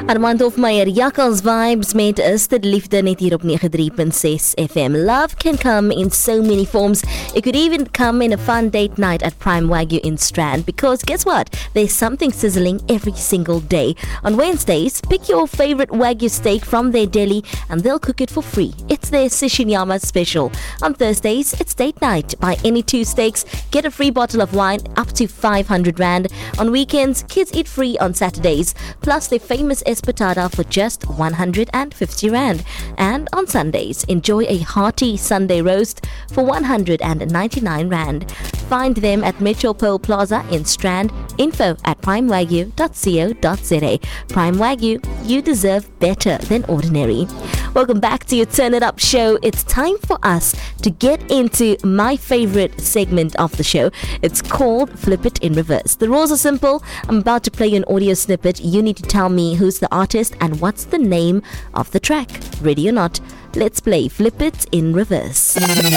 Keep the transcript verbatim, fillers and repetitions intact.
Armand Hofmeyer, Jakkals Vibes met is dit liefde net hier op ninety-three point six F M. Love can come in so many forms. It could even come in a fun date night at Prime Wagyu in Strand, because guess what? There's something sizzling every single day. On Wednesdays, pick your favorite Wagyu steak from their deli and they'll cook it for free. It's their Sishinyama special. On Thursdays, it's date night. Buy any two steaks, get a free bottle of wine up to five hundred rand. On weekends, kids eat free on Saturdays, plus their famous espetada for just one hundred fifty rand. And on Sundays, enjoy a hearty Sunday roast for one hundred ninety-nine rand. Find them at Metropole Plaza in Strand. Info at primewagyu dot co dot za. Prime Wagyu, you deserve better than ordinary. Welcome back to your Turn It Up show. It's time for us to get into my favorite segment of the show. It's called Flip It in Reverse. The rules are simple. I'm about to play you an audio snippet. You need to tell me who's the artist and what's the name of the track. Ready or not? Let's play Flip It in Reverse.